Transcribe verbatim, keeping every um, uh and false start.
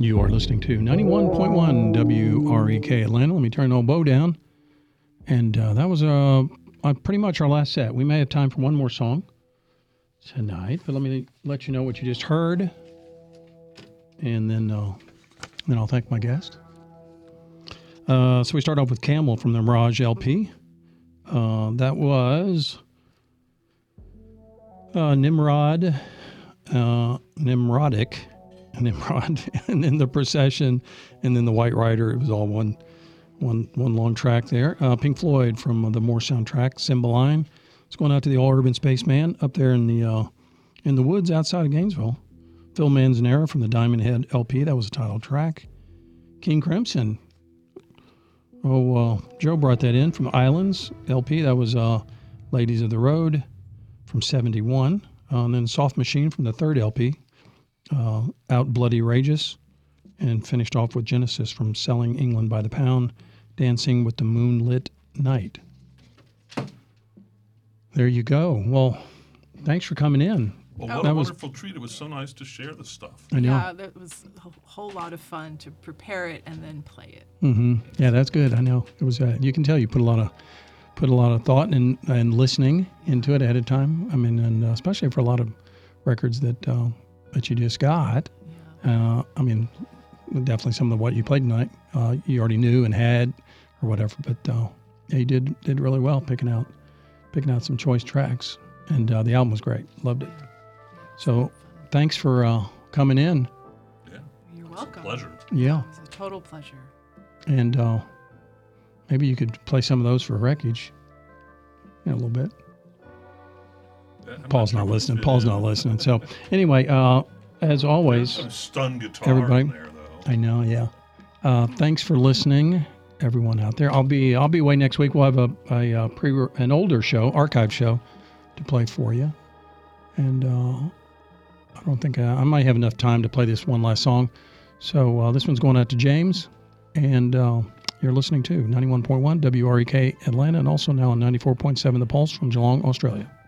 You are listening to ninety-one point one W R E K Atlanta. Let me turn the old bow down. And uh, that was uh, uh, pretty much our last set. We may have time for one more song tonight, but let me let you know what you just heard. And then, uh, then I'll thank my guest. Uh, so we start off with Camel from the Mirage L P. Uh, that was uh, Nimrod, uh, Nimrodic. Nimrod, and then the Procession, and then the White Rider. It was all one, one, one long track there. Uh, Pink Floyd from uh, the More soundtrack, Cymbeline. It's going out to the All Urban Spaceman up there in the uh, in the woods outside of Gainesville. Phil Manzanera from the Diamond Head L P. That was the title track. King Crimson. Oh, uh, Joe brought that in from Islands L P. That was uh, Ladies of the Road from seventy-one. Uh, and then Soft Machine from the third L P. Uh, Out Bloody Rageous, and finished off with Genesis from Selling England by the Pound, Dancing with the Moonlit Night. There you go. Well, thanks for coming in. Well, what that a was, wonderful treat. It was so nice to share this stuff. I know. Yeah, that was a whole lot of fun to prepare it and then play it. Mm-hmm. Yeah, that's good. I know. It was. Uh, you can tell you put a lot of put a lot of thought and and listening into it ahead of time. I mean, and uh, especially for a lot of records that. Uh, that you just got. Yeah. Uh, I mean, definitely some of what you played tonight, uh, you already knew and had or whatever, but uh, yeah, you did did really well picking out picking out some choice tracks. And uh, the album was great. Loved it. So thanks for uh, coming in. Yeah. You're welcome. It's a pleasure. Yeah. It was a total pleasure. And uh, maybe you could play some of those for Wreckage in a little bit. I'm Paul's not, not sure listening. fit Paul's in. not listening. So anyway, uh, as always, There's some stun guitar everybody, in there, though. I know, yeah. Uh, thanks for listening, everyone out there. I'll be I'll be away next week. We'll have a, a, a pre an older show, archive show, to play for you. And uh, I don't think I, I might have enough time to play this one last song. So uh, this one's going out to James, and uh, you're listening to ninety-one point one W R E K Atlanta, and also now on ninety-four point seven The Pulse from Geelong, Australia.